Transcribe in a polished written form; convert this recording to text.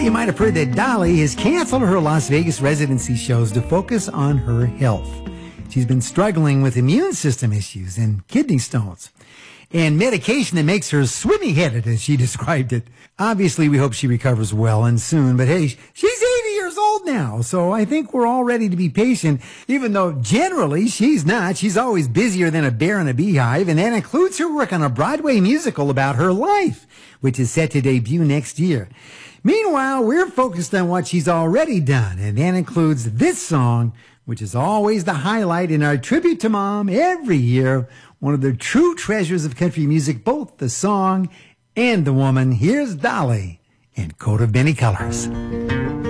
You might have heard that Dolly has canceled her Las Vegas residency shows to focus on her health. She's been struggling with immune system issues and kidney stones and medication that makes her swimmy-headed, as she described it. Obviously, we hope she recovers well and soon, but hey, she's 80 years old now, so I think we're all ready to be patient, even though generally she's not. She's always busier than a bear in a beehive, and that includes her work on a Broadway musical about her life, which is set to debut next year. Meanwhile, we're focused on what she's already done, and that includes this song, which is always the highlight in our tribute to Mom every year, one of the true treasures of country music, both the song and the woman. Here's Dolly in Coat of Many Colors.